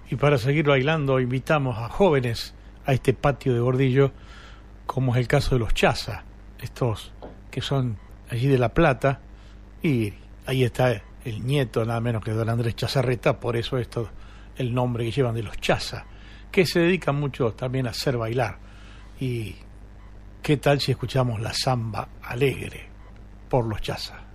Y para seguir bailando invitamos a jóvenes a este patio de Gordillo, como es el caso de los Chaza, estos que son allí de La Plata, y ahí está el nieto nada menos que don Andrés Chazarreta, por eso esto el nombre que llevan de los Chaza, que se dedican mucho también a hacer bailar. Y qué tal si escuchamos la samba alegre por los Chaza.